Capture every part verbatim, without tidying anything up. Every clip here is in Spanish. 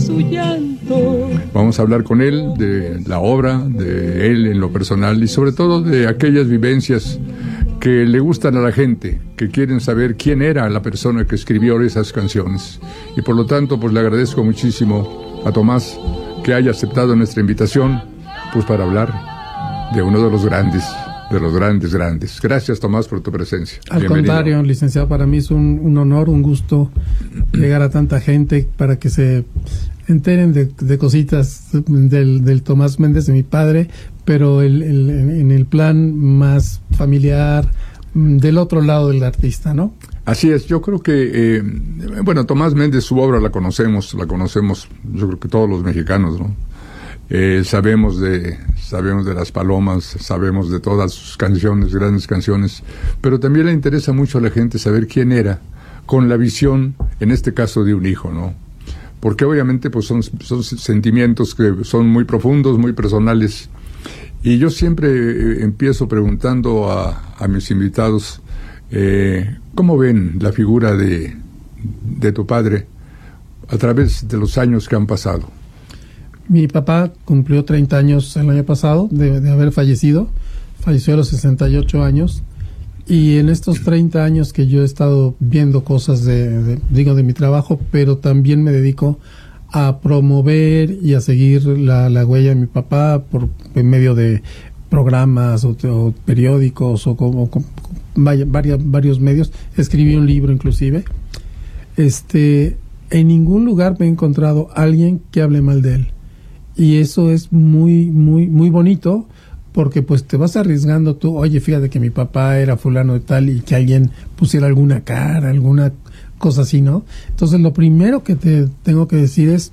su llanto. Vamos a hablar con él de la obra, de él en lo personal y sobre todo de aquellas vivencias que le gustan a la gente, que quieren saber quién era la persona que escribió esas canciones. Y por lo tanto, pues le agradezco muchísimo a Tomás que haya aceptado nuestra invitación, pues para hablar de uno de los grandes, de los grandes, grandes. Gracias, Tomás, por tu presencia. Al Bienvenido. contrario, licenciado, para mí es un, un honor, un gusto llegar a tanta gente para que se enteren de, de cositas del, del Tomás Méndez, de mi padre, pero el, el, en el plan más familiar, del otro lado del artista, ¿no? Así es, yo creo que, eh, bueno, Tomás Méndez, su obra la conocemos, la conocemos, yo creo que todos los mexicanos, ¿no? Eh, sabemos de sabemos de Las Palomas, sabemos de todas sus canciones, grandes canciones, pero también le interesa mucho a la gente saber quién era, con la visión, en este caso, de un hijo, ¿no? Porque obviamente pues son, son sentimientos que son muy profundos, muy personales, y yo siempre eh, empiezo preguntando a, a mis invitados, eh, ¿cómo ven la figura de, de tu padre a través de los años que han pasado? Mi papá cumplió treinta años el año pasado de, de haber fallecido, falleció a los sesenta y ocho años, y en estos treinta años que yo he estado viendo cosas de, de digo, de mi trabajo, pero también me dedico a promover y a seguir la, la huella de mi papá por en medio de programas o, o periódicos o como, como vaya, varios, varios medios. Escribí un libro inclusive. Este, en ningún lugar me he encontrado alguien que hable mal de él. Y eso es muy, muy, muy bonito, porque pues te vas arriesgando tú, oye, fíjate que mi papá era fulano de tal, y que alguien pusiera alguna cara, alguna cosa así, ¿no? Entonces lo primero que te tengo que decir es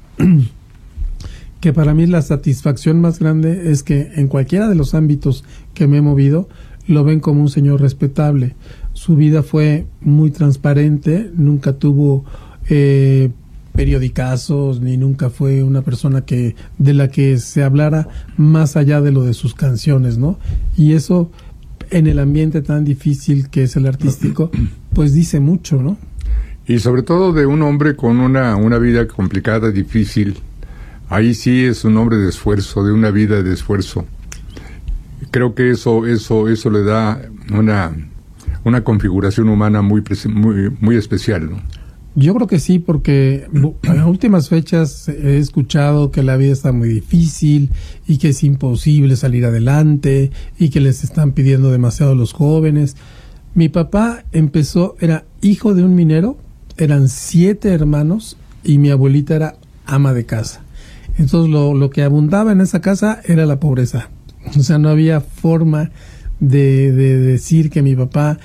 que para mí la satisfacción más grande es que en cualquiera de los ámbitos que me he movido, lo ven como un señor respetable. Su vida fue muy transparente, nunca tuvo eh, periodicazos, ni nunca fue una persona que de la que se hablara más allá de lo de sus canciones, ¿no? Y eso, en el ambiente tan difícil que es el artístico, pues dice mucho, ¿no? Y sobre todo de un hombre con una, una vida complicada, difícil. Ahí sí es un hombre de esfuerzo, de una vida de esfuerzo. Creo que eso, eso, eso le da una, una configuración humana muy, muy, muy especial, ¿no? Yo creo que sí, porque en las últimas fechas he escuchado que la vida está muy difícil y que es imposible salir adelante y que les están pidiendo demasiado a los jóvenes. Mi papá empezó, era hijo de un minero, eran siete hermanos y mi abuelita era ama de casa. Entonces lo, lo que abundaba en esa casa era la pobreza. O sea, no había forma de, de decir que mi papá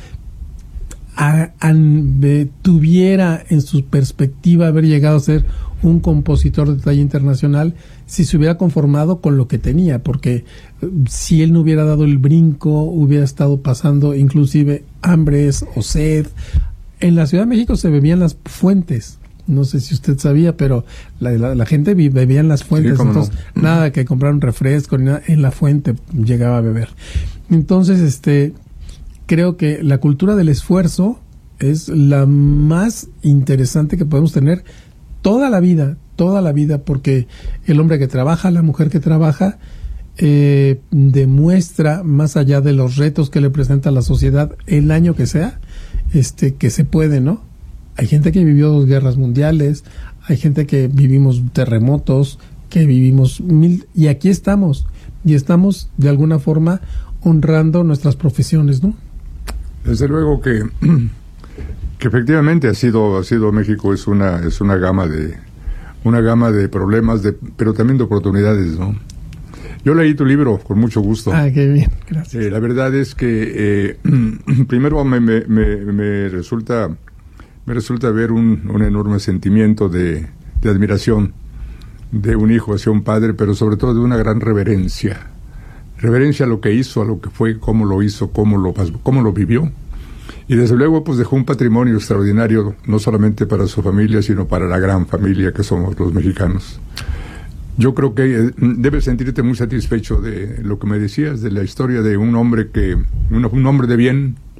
A, a, de, tuviera en su perspectiva haber llegado a ser un compositor de talla internacional si se hubiera conformado con lo que tenía, porque si él no hubiera dado el brinco, hubiera estado pasando inclusive hambres o sed. En la Ciudad de México se bebían las fuentes, no sé si usted sabía, pero la, la, la gente bebía en las fuentes, sí, entonces no. Nada que comprar un refresco ni nada, en la fuente llegaba a beber. Entonces, este creo que la cultura del esfuerzo es la más interesante que podemos tener toda la vida, toda la vida, porque el hombre que trabaja, la mujer que trabaja, eh, demuestra, más allá de los retos que le presenta la sociedad, el año que sea, este, que se puede, ¿no? Hay gente que vivió dos guerras mundiales, hay gente que vivimos terremotos, que vivimos mil, y aquí estamos, y estamos de alguna forma honrando nuestras profesiones, ¿no? Desde luego que, que efectivamente ha sido, ha sido México es una, es una gama de, una gama de problemas, de, pero también de oportunidades, ¿no? Yo leí tu libro con mucho gusto. Ah, qué bien, gracias. Eh, la verdad es que eh, primero me, me, me, me resulta, me resulta ver un, un enorme sentimiento de, de admiración de un hijo hacia un padre, pero sobre todo de una gran reverencia. Reverencia a lo que hizo, a lo que fue, cómo lo hizo, cómo lo, cómo lo vivió. Y desde luego pues dejó un patrimonio extraordinario, no solamente para su familia, sino para la gran familia que somos los mexicanos. Yo creo que eh, debes sentirte muy satisfecho de lo que me decías, de la historia de un hombre que, un, un hombre de bien,